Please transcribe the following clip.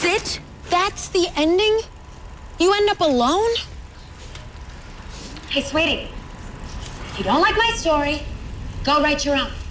That's it? That's the ending? You end up alone? Hey, sweetie, if you don't like my story, go write your own.